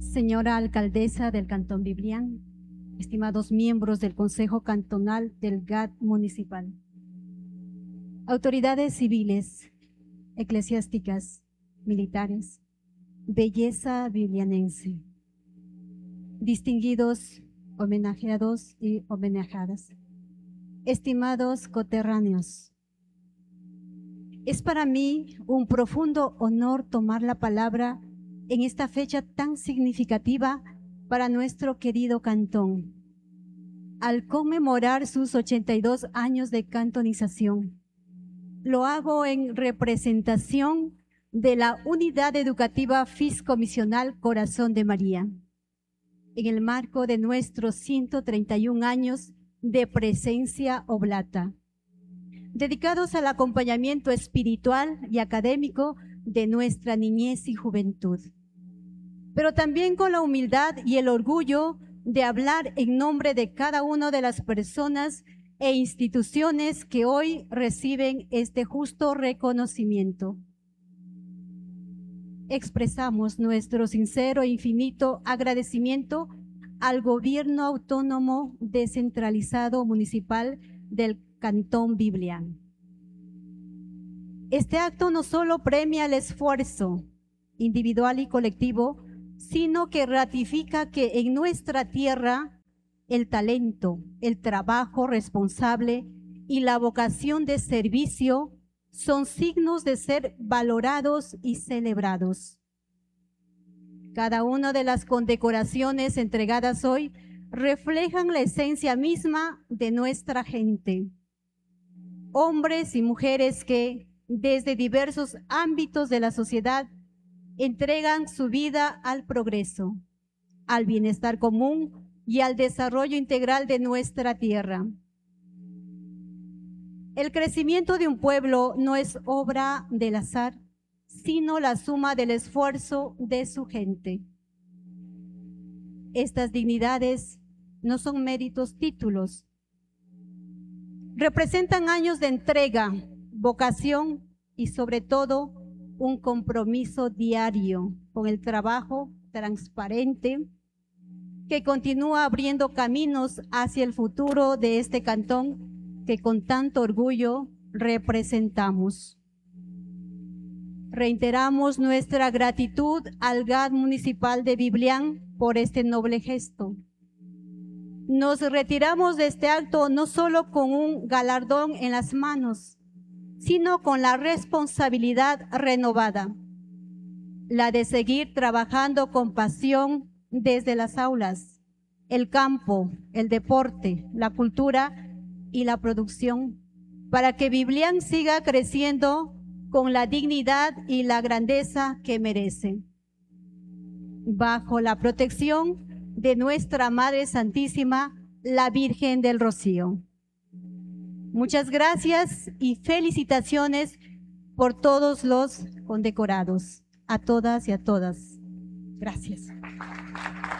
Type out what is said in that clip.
Señora alcaldesa del Cantón Biblián, estimados miembros del Consejo Cantonal del GAT Municipal, autoridades civiles, eclesiásticas, militares, belleza biblianense, distinguidos homenajeados y homenajeadas, estimados coterráneos, es para mí un profundo honor tomar la palabra en esta fecha tan significativa para nuestro querido cantón, al conmemorar sus 82 años de cantonización. Lo hago en representación de la Unidad Educativa Fiscomisional Corazón de María, en el marco de nuestros 131 años de presencia oblata, dedicados al acompañamiento espiritual y académico de nuestra niñez y juventud, pero también con la humildad y el orgullo de hablar en nombre de cada una de las personas e instituciones que hoy reciben este justo reconocimiento. Expresamos nuestro sincero e infinito agradecimiento al Gobierno Autónomo Descentralizado Municipal del Cantón Biblián. Este acto no solo premia el esfuerzo individual y colectivo, sino que ratifica que en nuestra tierra el talento, el trabajo responsable y la vocación de servicio son signos de ser valorados y celebrados. Cada una de las condecoraciones entregadas hoy reflejan la esencia misma de nuestra gente. Hombres y mujeres que, desde diversos ámbitos de la sociedad, entregan su vida al progreso, al bienestar común y al desarrollo integral de nuestra tierra. El crecimiento de un pueblo no es obra del azar, sino la suma del esfuerzo de su gente. Estas dignidades no son méritos, títulos. Representan años de entrega, vocación y sobre todo un compromiso diario con el trabajo transparente que continúa abriendo caminos hacia el futuro de este cantón que con tanto orgullo representamos. Reiteramos nuestra gratitud al GAT Municipal de Biblián por este noble gesto. Nos retiramos de este acto no solo con un galardón en las manos, sino con la responsabilidad renovada, la de seguir trabajando con pasión desde las aulas, el campo, el deporte, la cultura y la producción, para que Biblián siga creciendo con la dignidad y la grandeza que merece. Bajo la protección de nuestra Madre Santísima, la Virgen del Rocío. Muchas gracias y felicitaciones por todos los condecorados. A todas y a todas. Gracias.